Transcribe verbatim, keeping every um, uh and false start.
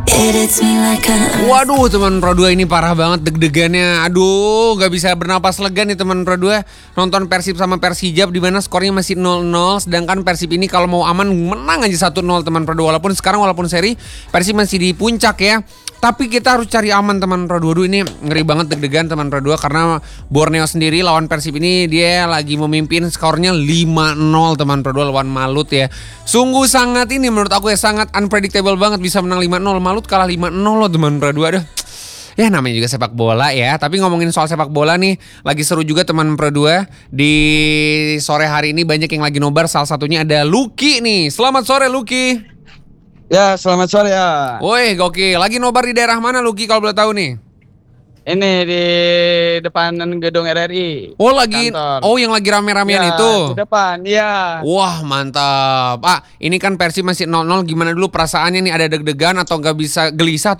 Waduh teman Pro dua ini parah banget deg-degannya. Aduh gak bisa bernapas lega nih teman Pro dua. Nonton Persib sama Persijap di mana skornya masih nol nol. Sedangkan Persib ini kalau mau aman menang aja satu nol teman Pro dua. Walaupun sekarang walaupun seri Persib masih di puncak ya. Tapi kita harus cari aman teman Pro dua. Duh, ini ngeri banget deg-degan teman Pro dua. Karena Borneo sendiri lawan Persib ini dia lagi memimpin skornya lima nol teman Pro dua lawan Malut ya. Sungguh sangat ini menurut aku ya sangat unpredictable banget bisa menang lima nol. Malut kalah lima nol loh teman Pro dua. Aduh. Ya namanya juga sepak bola ya. Tapi ngomongin soal sepak bola nih, lagi seru juga teman Pro dua. Di sore hari ini banyak yang lagi nobar. Salah satunya ada Lucky nih. Selamat sore Lucky. Ya selamat sore ya. Woi gokil. Lagi nobar di daerah mana Lucky kalau boleh tahu nih? Ini di depan gedung R R I. Oh lagi, kantor. oh yang lagi rame-ramean Ya, itu. di depan, ya. Wah mantap. Ah ini kan Persib masih nol nol. Gimana dulu perasaannya nih, ada deg-degan atau nggak bisa gelisah?